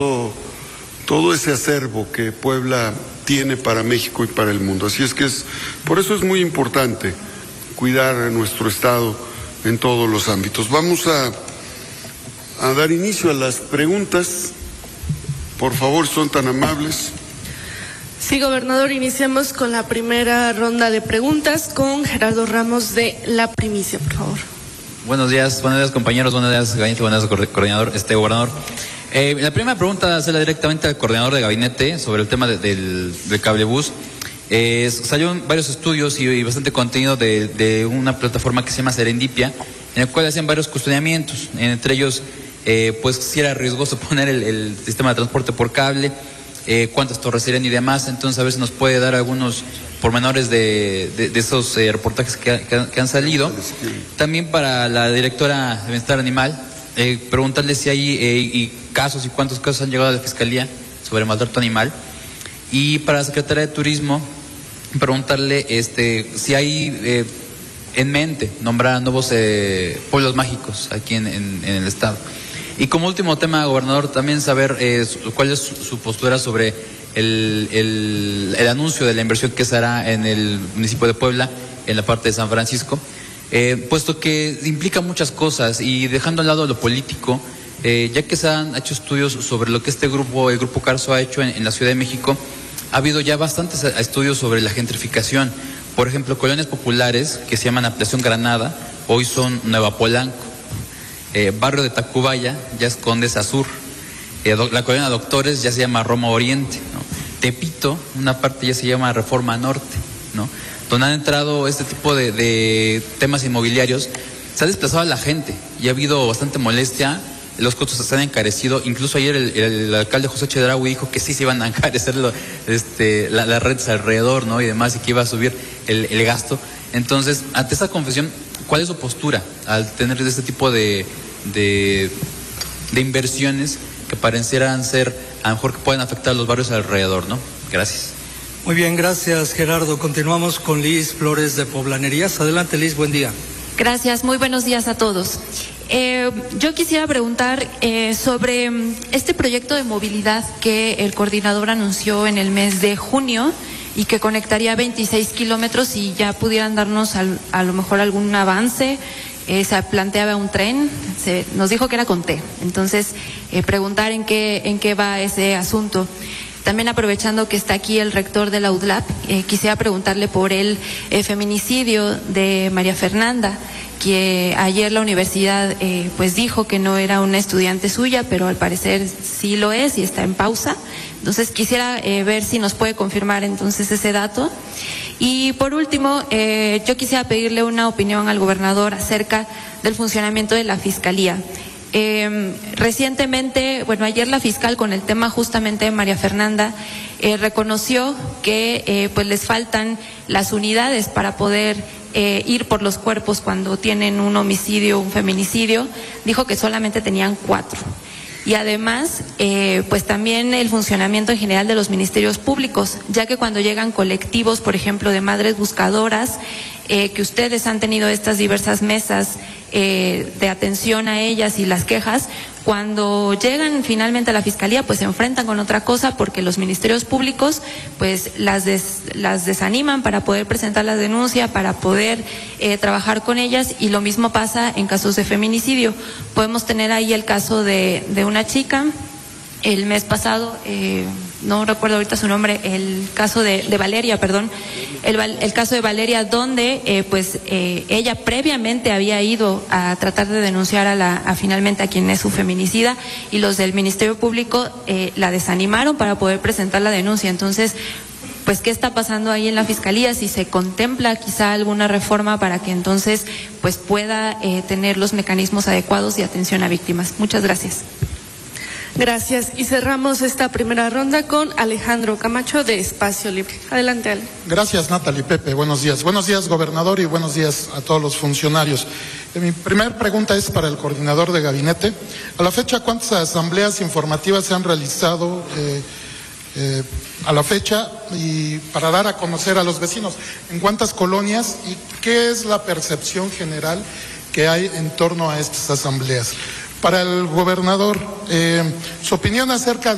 todo ese acervo que Puebla tiene para México y para el mundo. Así es que por eso es muy importante cuidar a nuestro estado en todos los ámbitos. Vamos a dar inicio a las preguntas. Por favor, son tan amables. Sí, gobernador, iniciamos con la primera ronda de preguntas con Gerardo Ramos de La Primicia, por favor. Buenos días compañeros, buenos días gabinete, buenos días coordinador, gobernador. La primera pregunta hacerla directamente al coordinador de gabinete sobre el tema del cablebús. Salieron varios estudios y bastante contenido de una plataforma que se llama Serendipia, en el cual hacían varios cuestionamientos, entre ellos pues si era riesgoso poner el sistema de transporte por cable, cuántas torres serían y demás. Entonces a ver si nos puede dar algunos pormenores de esos reportajes que han salido. También para la directora de Bienestar Animal, preguntarle si hay casos y cuántos casos han llegado a la Fiscalía sobre maltrato animal. Y para la Secretaría de Turismo, preguntarle si hay en mente nombrar nuevos pueblos mágicos aquí en el estado. Y como último tema, gobernador, también saber cuál es su postura sobre el anuncio de la inversión que se hará en el municipio de Puebla, en la parte de San Francisco, puesto que implica muchas cosas y dejando al lado lo político, ya que se han hecho estudios sobre lo que el Grupo Carso ha hecho en la Ciudad de México. Ha habido ya bastantes estudios sobre la gentrificación. Por ejemplo, colonias populares que se llaman Ampliación Granada, hoy son Nueva Polanco. Barrio de Tacubaya ya es Condesa Sur. La colonia Doctores ya se llama Roma Oriente, ¿no? Tepito, una parte ya se llama Reforma Norte, ¿no? Donde han entrado este tipo de temas inmobiliarios, se ha desplazado a la gente y ha habido bastante molestia. Los costos se han encarecido. Incluso ayer el alcalde José Chedraui dijo que sí se iban a encarecer las redes alrededor, ¿no? Y demás, y que iba a subir el gasto. Entonces, ante esta confesión, ¿cuál es su postura al tener este tipo de inversiones que parecieran ser, a lo mejor, que pueden afectar a los barrios alrededor, ¿no? Gracias. Muy bien, gracias, Gerardo. Continuamos con Liz Flores de Poblanerías. Adelante, Liz, buen día. Gracias, muy buenos días a todos. Yo quisiera preguntar sobre este proyecto de movilidad que el coordinador anunció en el mes de junio y que conectaría 26 kilómetros, y ya pudieran darnos a lo mejor algún avance. Se planteaba un tren, nos dijo que era con T, entonces preguntar en qué va ese asunto. También, aprovechando que está aquí el rector de la UDLAP, quisiera preguntarle por el feminicidio de María Fernanda, que ayer la universidad pues dijo que no era una estudiante suya, pero al parecer sí lo es y está en pausa. Entonces quisiera ver si nos puede confirmar entonces ese dato. Y por último, yo quisiera pedirle una opinión al gobernador acerca del funcionamiento de la Fiscalía. Recientemente, ayer la fiscal, con el tema justamente de María Fernanda, reconoció que pues les faltan las unidades para poder ir por los cuerpos cuando tienen un homicidio, un feminicidio. Dijo que solamente tenían 4. Y además, pues también el funcionamiento en general de los ministerios públicos, ya que cuando llegan colectivos, por ejemplo, de madres buscadoras, que ustedes han tenido estas diversas mesas de atención a ellas y las quejas, cuando llegan finalmente a la Fiscalía, pues se enfrentan con otra cosa, porque los ministerios públicos pues las desaniman para poder presentar la denuncia, para poder trabajar con ellas, y lo mismo pasa en casos de feminicidio. Podemos tener ahí el caso de una chica, el mes pasado, no recuerdo ahorita su nombre, el caso de Valeria, el caso de Valeria, donde ella previamente había ido a tratar de denunciar finalmente a quien es su feminicida, y los del Ministerio Público la desanimaron para poder presentar la denuncia. Entonces, pues, ¿qué está pasando ahí en la Fiscalía? Si se contempla quizá alguna reforma para que entonces pues pueda tener los mecanismos adecuados de atención a víctimas. Muchas gracias. Gracias. Y cerramos esta primera ronda con Alejandro Camacho de Espacio Libre. Adelante, Ale. Gracias, Natalie. Pepe, buenos días. Buenos días, gobernador, y buenos días a todos los funcionarios. Mi primera pregunta es para el coordinador de gabinete. A la fecha, ¿cuántas asambleas informativas se han realizado a la fecha, y para dar a conocer a los vecinos en cuántas colonias, y qué es la percepción general que hay en torno a estas asambleas? Para el gobernador, su opinión acerca de